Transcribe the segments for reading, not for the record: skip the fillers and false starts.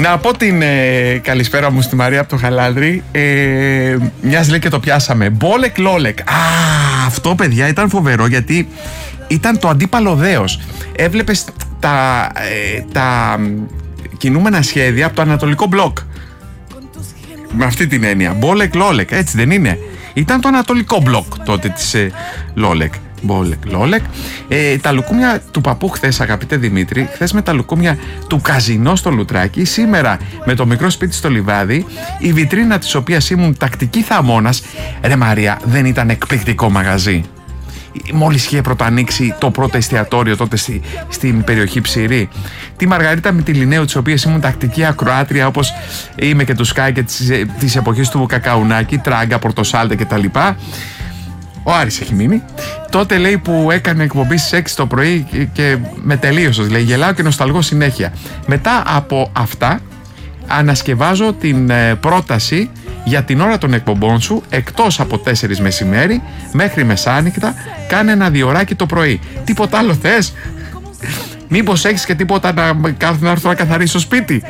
Να πω την καλησπέρα μου στη Μαρία από το Χαλάνδρη. Μιας λέει και το πιάσαμε. Μπόλεκ Λόλεκ. Αυτό, παιδιά, ήταν φοβερό, γιατί ήταν το αντίπαλο δέος. Έβλεπες τα κινούμενα σχέδια από το Ανατολικό Μπλοκ. Με αυτή την έννοια. Μπόλεκ Λόλεκ, έτσι δεν είναι? Ήταν το Ανατολικό Μπλοκ τότε της Λόλεκ. Μπόλεκ Λόλεκ. Τα λουκούμια του παππού χθες, αγαπητέ Δημήτρη, χθες με τα λουκούμια του καζινό στο Λουτράκι, σήμερα με το μικρό σπίτι στο Λιβάδι, η βιτρίνα της οποίας ήμουν τακτική θαμώνας. Ρε Μαρία, δεν ήταν εκπληκτικό μαγαζί? Μόλις είχε πρωτοανοίξει το πρώτο εστιατόριο τότε στην περιοχή Ψηρή. Τη Μαργαρίτα Μυτιληναίου, της οποίας ήμουν τακτική ακροάτρια, όπως είμαι και του Sky και της εποχής του Κακαουνάκη, Τράγκα, Πορτοσάλτε κτλ. Ο Άρης έχει μείνει. Τότε, λέει, που έκανε εκπομπή στις 6 το πρωί και με τελείωσες, λέει, γελάω και νοσταλγώ συνέχεια. Μετά από αυτά ανασκευάζω την πρόταση για την ώρα των εκπομπών σου, εκτός από 4 μεσημέρι μέχρι μεσάνυχτα, κάνε ένα διωράκι το πρωί. Τίποτα άλλο θες? Μήπως έχεις και τίποτα να έρθω να καθαρίσω σπίτι?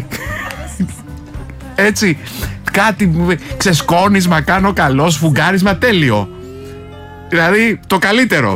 Έτσι, κάτι ξεσκόνισμα, κάνω καλό, σφουγγάρισμα, τέλειο. Δηλαδή, το καλύτερο.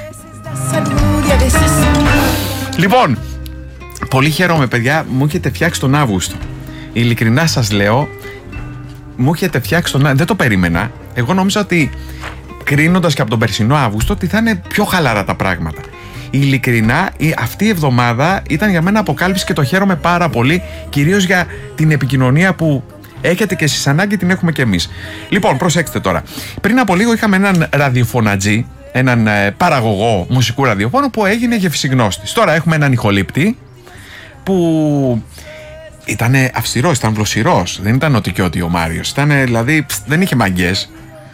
Λοιπόν, πολύ χαίρομαι, παιδιά, μου έχετε φτιάξει τον Αύγουστο. Ειλικρινά σας λέω, μου έχετε φτιάξει τον Αύγουστο. Δεν το περίμενα. Εγώ νόμιζα ότι, κρίνοντας και από τον περσινό Αύγουστο, ότι θα είναι πιο χαλαρά τα πράγματα. Ειλικρινά, αυτή η εβδομάδα ήταν για μένα αποκάλυψη και το χαίρομαι πάρα πολύ, κυρίως για την επικοινωνία που έχετε και εσείς ανάγκη, την έχουμε και εμείς. Λοιπόν, προσέξτε τώρα. Πριν από λίγο είχαμε έναν ραδιοφωνατζή, έναν παραγωγό μουσικού ραδιοφώνου που έγινε γευσιγνώστης. Τώρα έχουμε έναν ηχολήπτη που ήταν αυστηρός, ήταν βλοσιρός. Δεν ήταν ότι και ότι ο Μάριος. Ήταν, δηλαδή, δεν είχε μαγκές.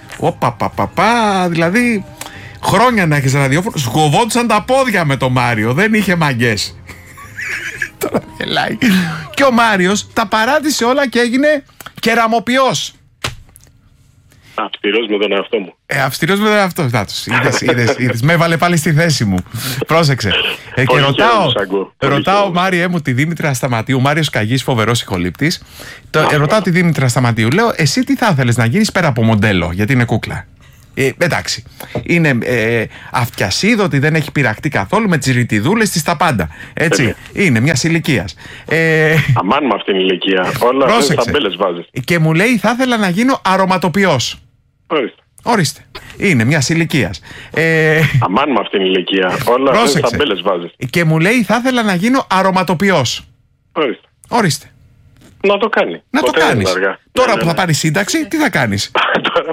Δηλαδή, χρόνια να έχεις ραδιόφωνο, σκοβόντουσαν τα πόδια με το Μάριο. Δεν είχε μαγκές. Τώρα γελάει. Και ο Μάριος τα παράτησε όλα και έγινε κεραμοποιός. Αυστηρός με τον εαυτό μου. Αυστηρός με τον εαυτό. Είδες, με έβαλε πάλι στη θέση μου. Πρόσεξε. Και ρωτάω, Μάριε μου, τη Δήμητρα Σταματίου, Μάριος Καγής, φοβερός ηχολήπτης. Ρωτάω τη Δήμητρα Σταματίου, λέω, εσύ τι θα ήθελες να γίνεις πέρα από μοντέλο, γιατί είναι κούκλα? Εντάξει, είναι αυτιασίδωτη, δεν έχει πειραχτεί καθόλου, με τις ρητιδούλες της, τα πάντα. Έτσι, είναι μιας ηλικίας. Αμάν με αυτήν την ηλικία, όλα αυτές τις ταμπέλες βάζεις. Και μου λέει, θα ήθελα να γίνω αρωματοποιός. Ορίστε. Είναι μιας ηλικίας. Αμάν με αυτήν την ηλικία, όλα αυτές τις ταμπέλες βάζεις. Και μου λέει, θα ήθελα να γίνω αρωματοποιός. Ορίστε. Να το κάνει. Να το κάνεις. Τώρα που θα πάρεις σύνταξη, τι θα κάνεις?